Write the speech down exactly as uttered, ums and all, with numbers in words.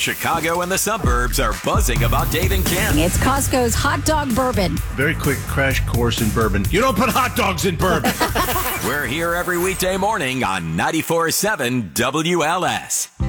Chicago and the suburbs are buzzing about Dave and Kim. It's Costco's hot dog bourbon. Very quick crash course in bourbon. You don't put hot dogs in bourbon. We're here every weekday morning on ninety-four point seven W L S.